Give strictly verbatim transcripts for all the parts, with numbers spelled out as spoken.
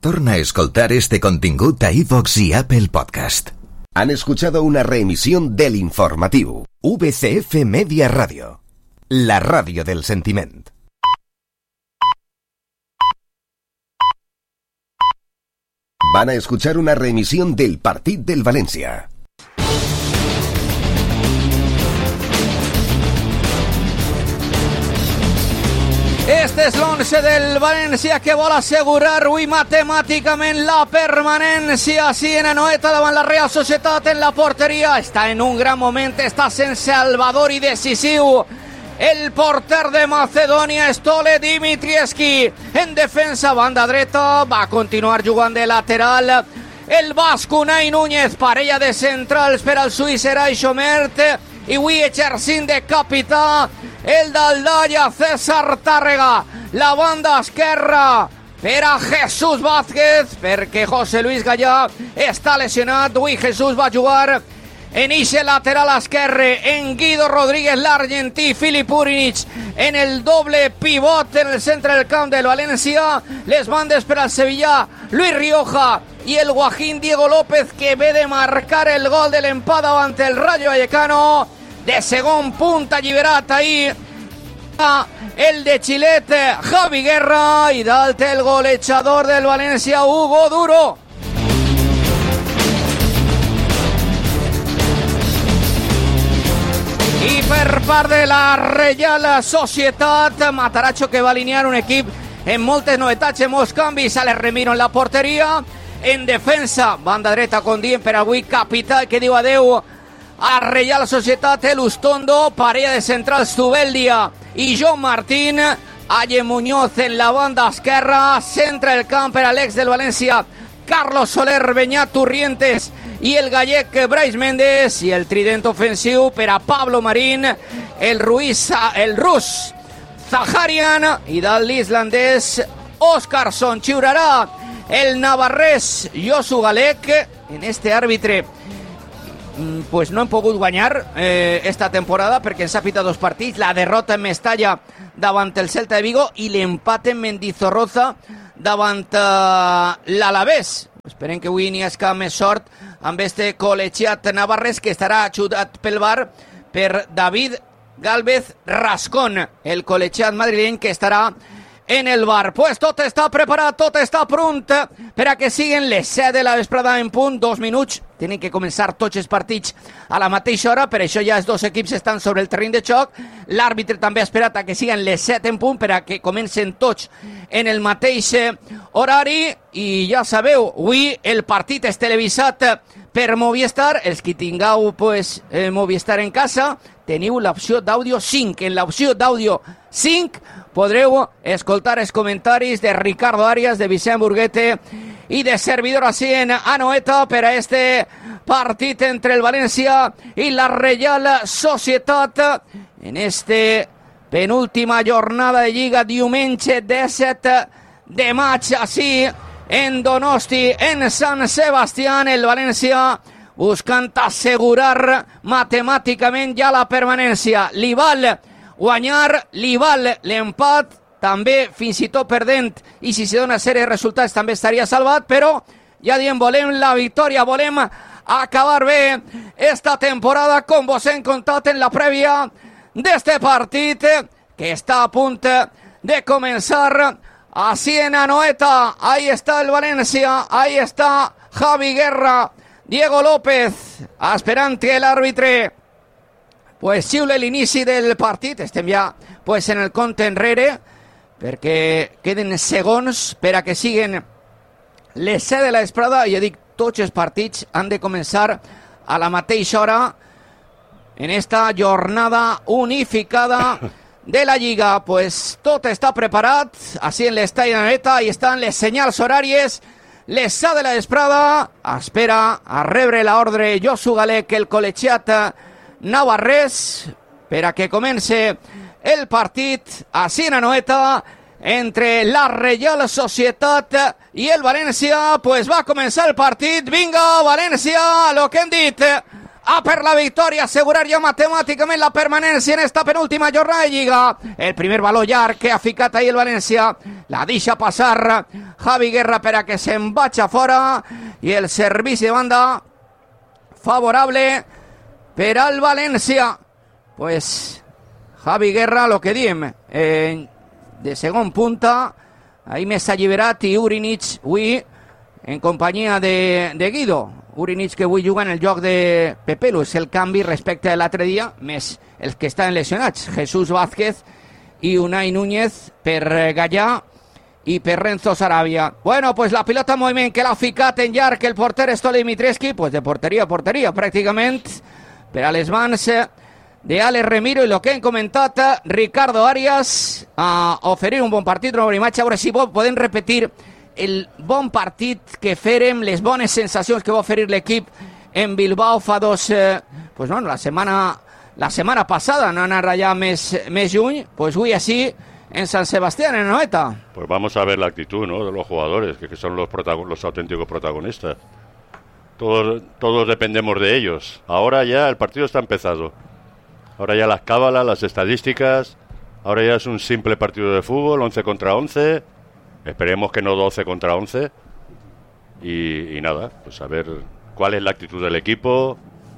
Torna a escoltar este contingut a iVox i Apple Podcast. Han escuchado una reemisión del informativo V C F Media Radio, la radio del sentiment. Van a escuchar una reemisión del partit del València. Este és l'onze del València que vol assegurar avui matemàticament la permanència. Sí, en Anoeta davant la Real Societat en la porteria. Està en un gran moment, està sent salvador i decisiu el porter de Macedònia, Stole Dimitrievski. En defensa, banda dreta, va continuar jugant de lateral el basc Unai Núñez, parella de centrals per al suís Eray Xomert, i avui exercint de capità el d'Aldalla César Tàrrega. La banda esquerra per a Jesús Vázquez, perquè José Luis Gallà està lesionat. Avui Jesús va jugar en ixe lateral esquerre, en Guido Rodríguez, l'argentí, Filip Urinic en el doble pivot en el centre del camp del València. Les bandes per al Sevilla, Luis Rioja i el guajín Diego López, que ve de marcar el gol de l'empat davant el Rayo Vallecano. De segon punt alliberat ahir el de Chilete, Javi Guerra, i dalt el golejador del València, Hugo Duro. I per part de la Real Societat, Matarazzo, que va alinear un equip en moltes novetats, en molts canvis. Alex Remiro en la porteria. En defensa, banda dreta con Dien per avui capità, que diu adeu a Real Societat, el Ustondo, parella de centrals Zubeldia i Joan Martín. Aye Muñoz en la banda esquerra, centra el camp per a l'ex del València, Carlos Soler, Beñat Turrientes i el gallec Brais Méndez, i el trident ofensiu per a Pablo Marín, el Ruiz, el rus Zaharian, i dalt l'islandès Óskarsson. Xiurarà el navarrès Josu Galec. En este àrbitre pues no hem pogut guanyar eh, esta temporada perquè ens ha pitat dos partits, la derrota en Mestalla davant el Celta de Vigo i l'empat en Mendizorroza davant uh, l'Alavés. Esperem que avui n'hi hagi més sort amb este col·legiat navarrès, que estarà ajudat pel V A R per David Gálvez Rascón, el col·legiat madrileny que estarà en el V A R. Pues tot està preparat, tot està pront per a que siguin les set de la vesprada en punt, dos minuts. Tenen que començar tots els partits a la mateixa hora, per això ja els dos equips estan sobre el terreny de xoc. L'àrbitre també ha esperat a que siguin les set en punt per a que comencen tots en el mateix horari. I ja sabeu, avui el partit és televisat per Movistar. Els que tingueu pues, eh, Movistar en casa, teniu l'opció d'àudio cinc. En l'opció d'àudio cinc podreu escoltar els comentaris de Ricardo Arias, de Vicent Burguete i de servidor així en Anoeta per a este partit entre el València i la Real Societat en este penúltima jornada de Lliga, diumenge disset de maig, així en Donosti, en Sant Sebastián. El València buscant assegurar matemàticament ja la permanència. Li val guanyar, li val l'empat, també fins i tot perdent, i si se dona sèrie de resultats també estaria salvat, però ja diem, volem la victòria, volem acabar bé esta temporada, com vos hem contat en la prèvia d'este partit que està a punt de començar així en Anoeta. Ahí està el València, ahí està Javi Guerra, Diego López, esperant que l'àrbitre pues xiule l'inici del partit. Estem ja pues en el compte enrere, perquè queden segons per a que siguin les set de la vesprada. Ja dic, tots els partits han de començar a la mateixa hora en esta jornada unificada de la Lliga. Pues tot està preparat, així en l'estadi d'Anoeta, i estan les senyals horàries. Les set de la vesprada espera a rebre l'ordre Josu Galec, el col·legiat navarrès, per a que comence el partit així en Anoeta entre la Real Societat i el València. Pues va començar el partit. Vinga, València, lo que hem dit, a per la victòria, assegurar ja matemàticament la permanència en esta penúltima jornada de Lliga. El primer baló llarg que ha ficat ahir el València, la deixa passar Javi Guerra para que se embacha fora i el servici de banda favorable per al València. Pues Javi Guerra, lo que diem, eh, de segon punta, ahí més alliberat i Urinic avui en companyia de, de Guido. Urinic que avui juga en el joc de Pepelu, és el canvi respecte a l'altre dia, més els que estan lesionats, Jesús Vázquez i Unai Núñez per Gallà i per Renzo Sarabia. Bueno, pues la pilota en moviment que l'ha ficat en llarg el porter Stole Dimitrescu, pues de porteria a porteria pràcticament, per a les mans de Alex Remiro, i el que hem comentat Ricardo Arias, a oferir un bon partit, una bona imatge. A veure si podem repetir el bon partit que fèrem, les bones sensacions que va oferir l'equip en Bilbao fa dos, eh, pues bueno, la setmana la setmana passada, no anar allà més, més lluny, pues avui així en San Sebastián, en Noeta. Pues vamos a ver la actitud, ¿no?, de los jugadores, que, que son los, protagon- los auténticos protagonistas. Todos, todos dependemos de ellos. Ahora ya el partido está empezado. Ahora ya las cábalas, las estadísticas. Ahora ya es un simple partido de fútbol, once contra once. Esperemos que no doce contra once. Y, y nada, pues a ver cuál es la actitud del equipo.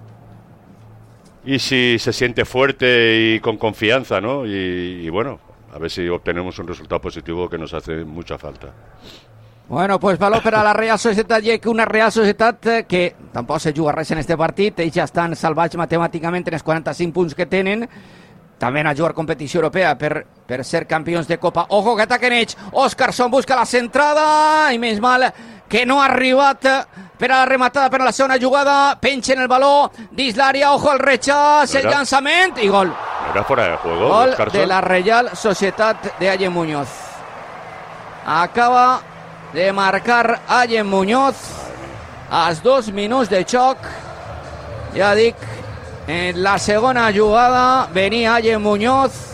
Y si se siente fuerte y con confianza, ¿no? Y, y bueno, a ver si obtenemos un resultado positivo que nos hace mucha falta. Bueno, pues valor per a la Real Societat, i que una Real Societat que tampoc se juga res en este partit, ells ja estan salvats matemàticament en els quaranta-cinc punts que tenen, també a jugar competició europea per, per ser campions de Copa. Ojo que ataquen ells, Óscarson busca la centrada, i menys mal que no ha arribat per a la rematada, per a la segona jugada, penchen el baló dins l'àrea, ojo al rechaç, el llançament i gol. ¿Era fuera de juego? Gol Oscarson. de la Real Societat de Allen Muñoz. Acaba de marcar Allen Muñoz als dos minuts de xoc. Ja dic, en la segona jugada venia Allen Muñoz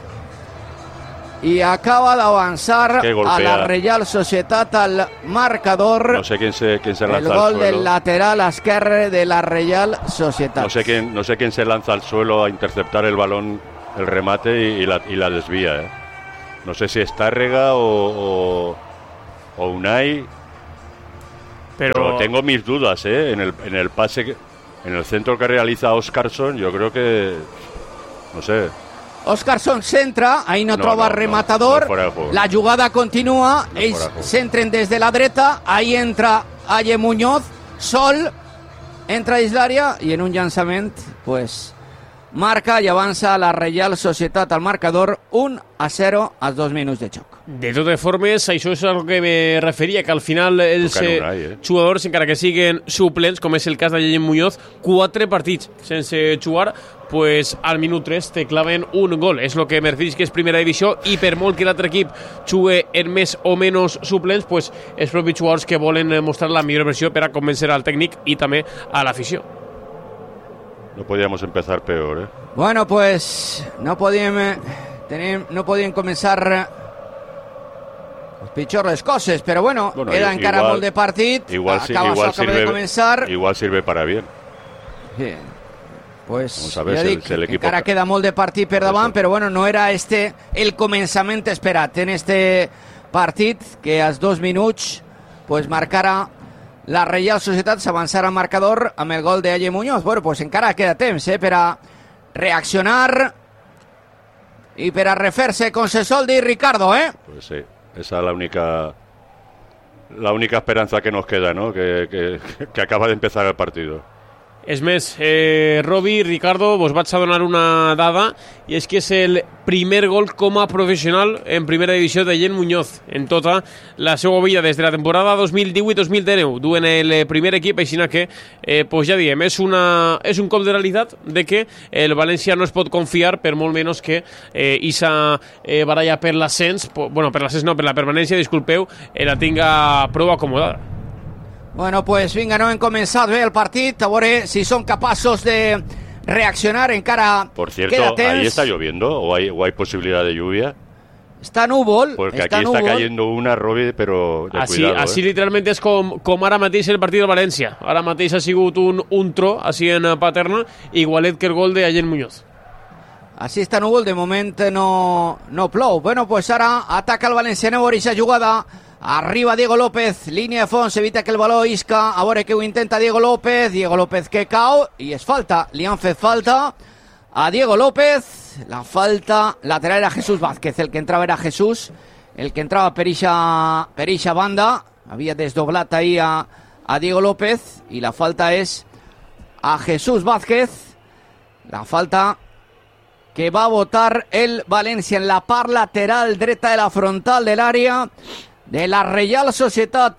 y acaba de avanzar a la Real Societat al marcador. No sé quién se, quién se lanza el al gol suelo. del lateral esquerre de la Real Societat. No sé quién, no sé quién se lanza al suelo a interceptar el balón, el remate y, y, la, y la desvía. ¿eh? No sé si es Tárrega o, o, o Unai. Pero... pero tengo mis dudas, ¿eh? En el, en el pase, que, en el centro que realiza Óscarson, yo creo que, no sé. Óscarson centra, ahí no, no troba no, rematador, no, no la jugada continua, no ells centren des de la dreta, ahí entra Allen Muñoz, sol, entra dins l'àrea i en un llançament, pues, marca i avança la Real Societat al marcador un a zero als dos minuts de xoc. De totes formes, això és el que me referia, que al final els eh, eh? jugadors, encara que siguen suplents, com és el cas d'Allen Muñoz, quatre partits sense jugar, pues al minut tres te claven un gol. És el que me referís que és primera divisió, i per molt que l'altre equip jugue en més o menys suplents, pues els propis jugadors que volen mostrar la millor versió per a convencer al tècnic i també a l'afició. No podíamos empezar peor, ¿eh? Bueno, pues no podíem, tenim, no podíem començar els pitjors coses, però bueno, bueno queda encara igual, molt de partit. Igual, acaba, igual, sirve, de començar. igual sirve para bien. Sí. Pues ver, ja si dic, el, si el equipo... encara queda molt de partit per davant, Eso. Però bueno, no era este el començament esperat en este partit, que als dos minuts pues marcara la Real Societat, s'avançarà al marcador amb el gol d'Allen Muñoz. Bueno, pues encara queda temps eh, per a reaccionar y per a refer-se con Sesoldi y Ricardo, ¿eh? Pues sí, esa es la única la única esperanza que nos queda, ¿no? Que, que, que acaba de empezar el partido. És més, eh, Robi, Ricardo, vos vaig a donar una dada, i és que és el primer gol com a professional en primera divisió d'Allen Muñoz en tota la seva vida des de la temporada dos mil divuit dos mil dinou. Duen el primer equip, així que, eh, pues ja diem, és, una, és un cop de realitat de que el València no es pot confiar, per molt menys que eh, Isa eh, baralla per l'ascens, bueno, per l'ascens no, per la permanència, disculpeu, eh, la tinga prou acomodada. Bueno, pues vinga, no hem començat bé el partit, a veure si són capaços de reaccionar, encara Por cierto, queda temps. ¿ahí está lloviendo o hay, o hay posibilidad de lluvia? Està núvol. Porque està aquí núvol. está cayendo una, Robi, pero de así, cuidado. Así eh? literalment és com, com ara mateix el partit de València. Ara mateix ha sigut un, un tro, així en Paterna, igualet que el gol d'Allen Muñoz. Així està núvol, de moment no, no plou. Bueno, pues ara ataca el Valenciano, aquesta jugada Arriba Diego López, línia de fons, evita que el baló isca, a veure què ho intenta Diego López, Diego López que cau, i és falta, li han fet falta a Diego López, la falta lateral era Jesús Vázquez, el que entrava era Jesús, el que entrava per ixa, per ixa banda, havia desdoblat ahí a, a Diego López, i la falta és a Jesús Vázquez, la falta que va a votar el València en la part lateral dreta de la frontal de l'àrea de la Reial Societat.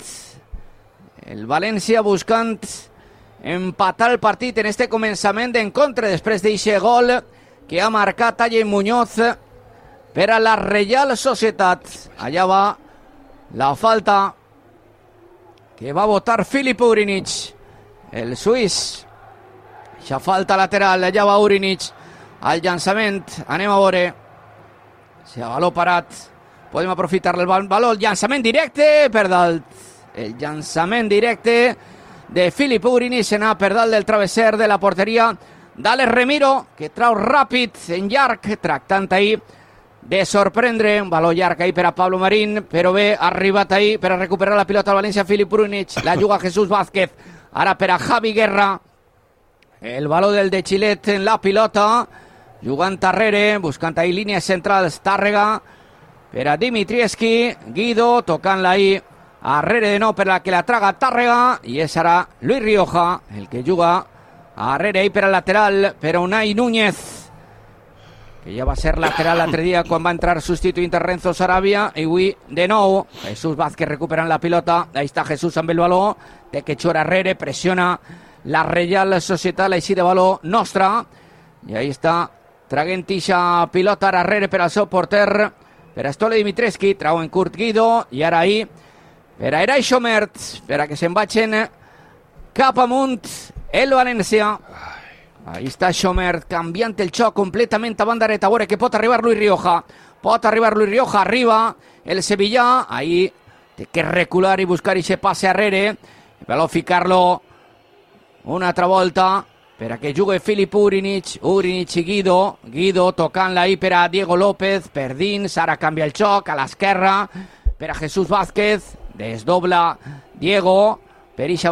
El València buscant empatar el partit en este començament d'encontre després d'eixe gol que ha marcat Talle Muñoz per a la Reial Societat. Allà va la falta que va votar Filip Urinic, el suís. Eixa falta lateral, allà va Urinic al llançament, anem a veure si a baló parat podem aprofitar el baló, el llançament directe per dalt, el llançament directe de Filip Urinic anar per dalt del travesser de la porteria d'Àlex Remiro, que trau ràpid en llarg, tractant ahir de sorprendre, un baló llarg ahir per a Pablo Marín, però bé, ha arribat ahir per a recuperar la pilota al València Filip Urinic, la juga Jesús Vázquez, ara per a Javi Guerra, el baló del de Xilet en la pilota, jugant darrere, buscant ahir línies centrals, Tàrrega, per a Dimitrievski, Guido, tocant-la ahir, arrere de nou per la que la traga Tàrrega, i és ara Luis Rioja, el que juga arrere ahir per al lateral, per a Unai Núñez, que ja va ser lateral l'altre dia quan va entrar substituint a Renzo Sarabia, i avui de nou, Jesús Vázquez recuperant la pilota, ahí està Jesús amb el baló, té que xuar arrere, pressiona la Reial Societat, així de baló nostra, i ahí està traguent ixa pilota arrere per al seu porter, per a Stole Dimitrievski, trau en curt Guido, i ara ahí per a Eray Xomert, per a que se'n vagin cap amunt el València. Ahí està Xomert, canviant el xoc completament a banda dreta, a veure que pot arribar Luis Rioja, pot arribar Luis Rioja, arriba el Sevillà, ahí té que recular i buscar ixe passe arrere, per ficar-lo una altra volta, per a que jugui Filip Urinic, Urinic i Guido, Guido tocant-la ahí per a Diego López, per dins, ara canvia el xoc a l'esquerra, per a Jesús Vázquez, desdobla Diego, per ixa